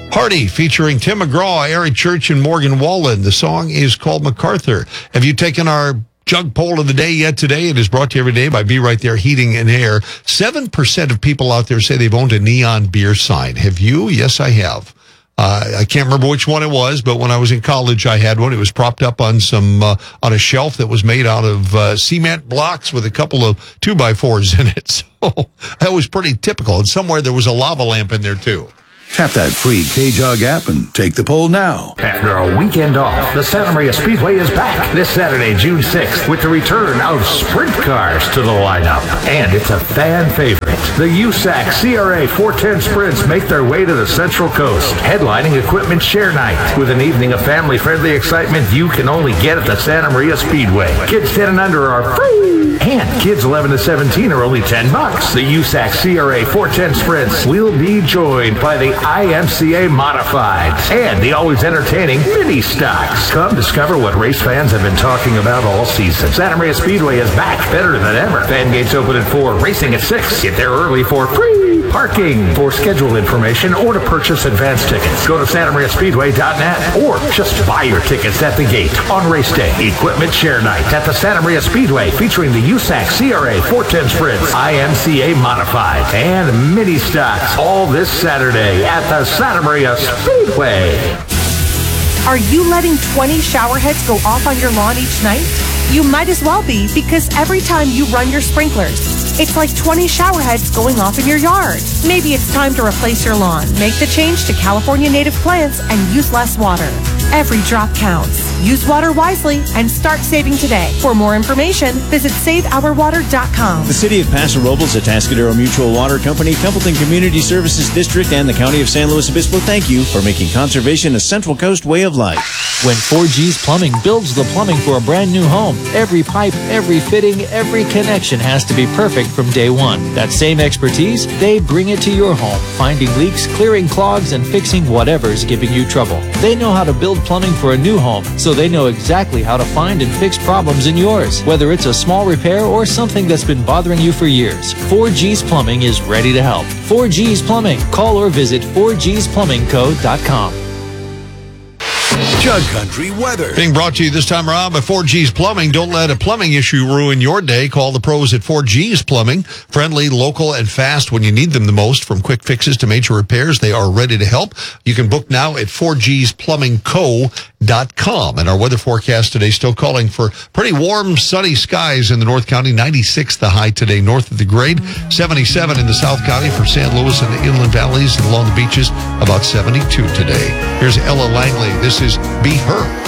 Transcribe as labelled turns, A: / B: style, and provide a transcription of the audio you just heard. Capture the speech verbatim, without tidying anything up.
A: Hardy featuring Tim McGraw, Eric Church, and Morgan Wallen. The song is called MacArthur. Have you taken our jug poll of the day yet today? It is brought to you every day by Be Right There Heating and Air. seven percent of people out there say they've owned a neon beer sign. Have you? Yes, I have. Uh, I can't remember which one it was, but when I was in college, I had one. It was propped up on some uh, on a shelf that was made out of uh, cement blocks with a couple of two by fours in it. So that was pretty typical. And somewhere there was a lava lamp in there too.
B: Tap that free K-Jug app and take the poll now.
C: After a weekend off, the Santa Maria Speedway is back this Saturday, June sixth, with the return of sprint cars to the lineup. And it's a fan favorite. The U S A C C R A four ten Sprints make their way to the Central Coast, headlining Equipment Share Night, with an evening of family-friendly excitement you can only get at the Santa Maria Speedway. Kids ten and under are free, and kids eleven to seventeen are only ten bucks. The U S A C C C R A four ten Sprints will be joined by the I M C A Modifieds and the always entertaining Mini Stocks. Come discover what race fans have been talking about all season. Santa Maria Speedway is back, better than ever. Fan gates open at four, racing at six. Get there early for free parking. For schedule information or to purchase advance tickets, go to santa maria speedway dot net or just buy your tickets at the gate on race day. Equipment Share Night at the Santa Maria Speedway, featuring the U S A C C C R A four ten Sprints, I M C A Modified, and Mini Stocks, all this Saturday at the Santa Maria Speedway.
D: Are you letting twenty shower heads go off on your lawn each night? You might as well be, because every time you run your sprinklers, it's like twenty shower heads going off in your yard. Maybe it's time to replace your lawn. Make the change to California native plants and use less water. Every drop counts. Use water wisely and start saving today. For more information, visit save our water dot com.
E: The City of Paso Robles, Atascadero Mutual Water Company, Templeton Community Services District, and the County of San Luis Obispo thank you for making conservation a Central Coast way of life.
F: When four G's Plumbing builds the plumbing for a brand new home, every pipe, every fitting, every connection has to be perfect from day one. That same expertise, they bring it to your home, finding leaks, clearing clogs, and fixing whatever's giving you trouble. They know how to build plumbing for a new home, so they know exactly how to find and fix problems in yours, whether it's a small repair or something that's been bothering you for years. four G's Plumbing is ready to help. four G's Plumbing. Call or visit four G's plumbing co dot com.
B: Jug Country weather.
A: Being brought to you this time around by four G's Plumbing. Don't let a plumbing issue ruin your day. Call the pros at four G's Plumbing. Friendly, local, and fast when you need them the most. From quick fixes to major repairs, they are ready to help. You can book now at four G's plumbing co dot com. And our weather forecast today still calling for pretty warm, sunny skies in the North County. ninety-six the high today north of the grade. seventy-seven in the South County for San Luis and the inland valleys and along the beaches. About seventy-two today. Here's Ella Langley. This is Be Her.